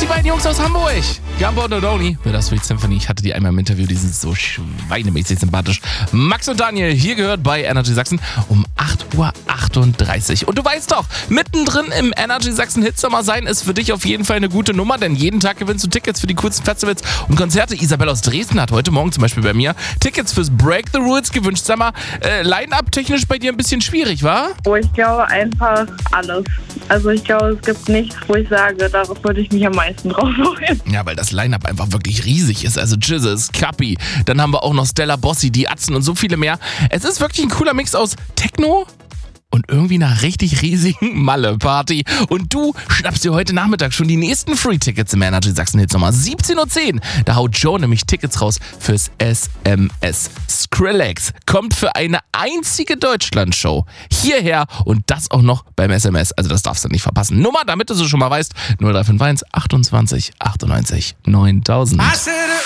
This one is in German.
beiden Jungs aus Hamburg. Gumbo und Odoni mit der Sweet Symphony. Ich hatte die einmal im Interview, die sind so schweinemäßig sympathisch. Max und Daniel, hier gehört bei Energy Sachsen um 8:38 Uhr. Und du weißt doch, mittendrin im Energy Sachsen Hitsommer sein ist für dich auf jeden Fall eine gute Nummer, denn jeden Tag gewinnst du Tickets für die coolsten Festivals und Konzerte. Isabel aus Dresden hat heute Morgen zum Beispiel bei mir Tickets fürs Break the Rules gewünscht. Sag mal, Line-Up technisch bei dir ein bisschen schwierig, wa? Oh, ich glaube einfach alles. Also ich glaube, es gibt nichts, wo ich sage, darauf würde ich mich am meisten drauf freuen. Ja, weil das Line-Up einfach wirklich riesig ist. Also Jizzes, Kapi, dann haben wir auch noch Stella Bossi, die Atzen und so viele mehr. Es ist wirklich ein cooler Mix aus Techno und irgendwie einer richtig riesigen Malle-Party. Und du schnappst dir heute Nachmittag schon die nächsten Free-Tickets im Energy Sachsen Hitsommer. 17:10 Uhr. Da haut Joe nämlich Tickets raus fürs SMS. Skrillex kommt für eine einzige Deutschland-Show hierher und das auch noch beim SMS. Also das darfst du nicht verpassen. Nummer, damit du es schon mal weißt, 0351 28 98 9000.